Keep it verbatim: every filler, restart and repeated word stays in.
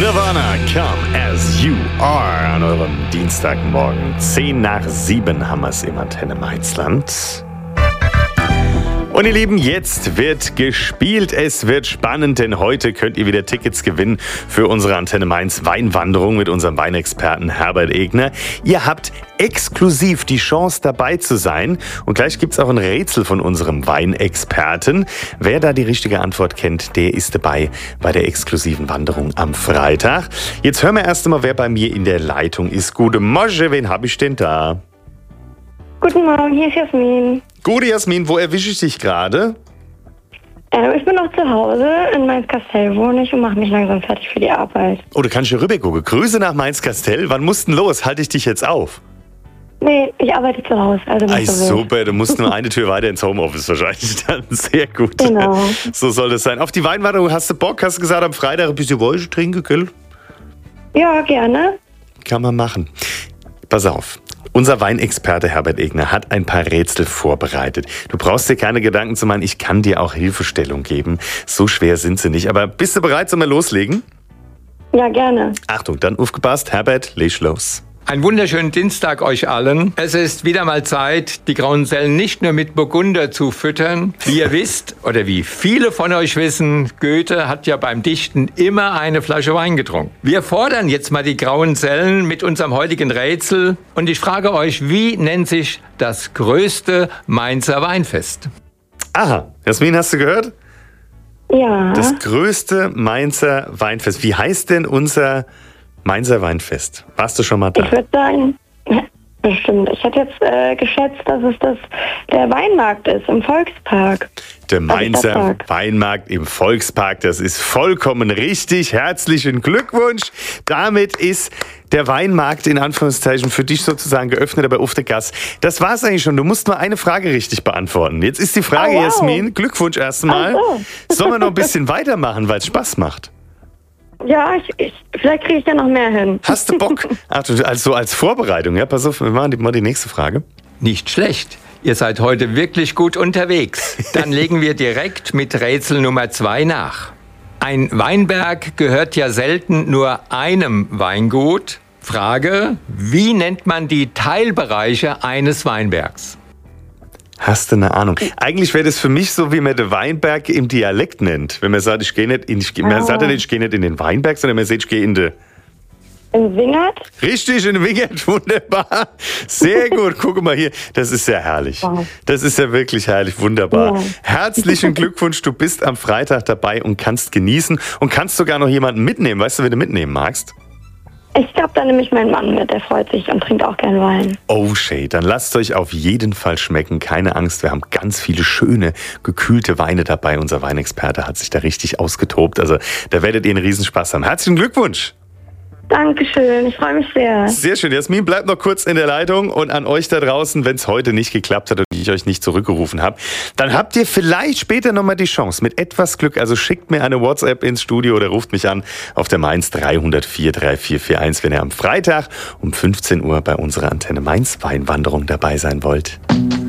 Nirvana, Come As You Are an eurem Dienstagmorgen. Zehn nach sieben haben wir es im Antenne Mainzland. Und ihr Lieben, jetzt wird gespielt, es wird spannend, denn heute könnt ihr wieder Tickets gewinnen für unsere Antenne Mainz Weinwanderung mit unserem Weinexperten Herbert Egner. Ihr habt exklusiv die Chance dabei zu sein und gleich gibt's auch ein Rätsel von unserem Weinexperten. Wer da die richtige Antwort kennt, der ist dabei bei der exklusiven Wanderung am Freitag. Jetzt hören wir erst einmal, wer bei mir in der Leitung ist. Gute Morgen, wen habe ich denn da? Guten Morgen, hier ist Jasmin. Gute Jasmin, wo erwische ich dich gerade? Äh, ich bin noch zu Hause, in Mainz-Kastell wohne ich und mache mich langsam fertig für die Arbeit. Oh, du kannst hier rüber gucken. Grüße nach Mainz-Kastell. Wann musst du denn los? Halte ich dich jetzt auf? Nee, ich arbeite zu Hause. Also Ei, nicht so wild. super, du musst nur eine Tür weiter ins Homeoffice wahrscheinlich dann. Sehr gut. Genau. So soll das sein. Auf die Weinwanderung hast du Bock? Hast du gesagt, am Freitag ein bisschen Wein trinken, gell? Ja, gerne. Kann man machen. Pass auf. Unser Weinexperte Herbert Egner hat ein paar Rätsel vorbereitet. Du brauchst dir keine Gedanken zu machen, ich kann dir auch Hilfestellung geben. So schwer sind sie nicht. Aber bist du bereit, sollen wir loslegen? Ja, gerne. Achtung, dann aufgepasst. Herbert, leg los. Einen wunderschönen Dienstag euch allen. Es ist wieder mal Zeit, die grauen Sellen nicht nur mit Burgunder zu füttern. Wie ihr wisst, oder wie viele von euch wissen, Goethe hat ja beim Dichten immer eine Flasche Wein getrunken. Wir fordern jetzt mal die grauen Sellen mit unserem heutigen Rätsel. Und ich frage euch, wie nennt sich das größte Mainzer Weinfest? Aha, Jasmin, hast du gehört? Ja. Das größte Mainzer Weinfest. Wie heißt denn unser Mainzer Weinfest? Warst du schon mal da? Ich würde sagen, ja, bestimmt. Ich hätte jetzt äh, geschätzt, dass es das der Weinmarkt ist im Volkspark. Der Was ich da Mainzer sag. Weinmarkt im Volkspark, das ist vollkommen richtig. Herzlichen Glückwunsch. Damit ist der Weinmarkt in Anführungszeichen für dich sozusagen geöffnet, aber auf der Gas. Das war's eigentlich schon. Du musst nur eine Frage richtig beantworten. Jetzt ist die Frage, Oh, wow. Jasmin, Glückwunsch erstmal. Ach so. Sollen wir noch ein bisschen weitermachen, weil es Spaß macht? Ja, ich, ich, vielleicht kriege ich ja noch mehr hin. Hast du Bock? Ach, du- also als Vorbereitung, ja, pass auf, wir machen die, mal die nächste Frage. Nicht schlecht. Ihr seid heute wirklich gut unterwegs. Dann legen wir direkt mit Rätsel Nummer zwei nach. Ein Weinberg gehört ja selten nur einem Weingut. Frage, wie nennt man die Teilbereiche eines Weinbergs? Hast du eine Ahnung? Eigentlich wäre das für mich so, wie man den Weinberg im Dialekt nennt. Wenn man sagt, ich gehe nicht in, ich, man Ah. sagt ja nicht, ich gehe nicht in den Weinberg, sondern man sagt, ich gehe in den... Im Wingert? Richtig, in den Wingert, wunderbar. Sehr gut, guck mal hier, das ist ja herrlich. Wow. Das ist ja wirklich herrlich, wunderbar. Ja. Herzlichen Glückwunsch, du bist am Freitag dabei und kannst genießen und kannst sogar noch jemanden mitnehmen. Weißt du, wen du mitnehmen magst? Ich glaube, da nehme ich meinen Mann mit. Der freut sich und trinkt auch gern Wein. Oh, Shay, dann lasst euch auf jeden Fall schmecken. Keine Angst, wir haben ganz viele schöne, gekühlte Weine dabei. Unser Weinexperte hat sich da richtig ausgetobt. Also da werdet ihr einen Riesenspaß haben. Herzlichen Glückwunsch! Dankeschön, ich freue mich sehr. Sehr schön. Jasmin, bleibt noch kurz in der Leitung. Und an euch da draußen, wenn es heute nicht geklappt hat und ich euch nicht zurückgerufen habe, dann habt ihr vielleicht später nochmal die Chance mit etwas Glück. Also schickt mir eine WhatsApp ins Studio oder ruft mich an auf der Mainz drei null vier drei vier vier eins, wenn ihr am Freitag um fünfzehn Uhr bei unserer Antenne Mainz Weinwanderung dabei sein wollt.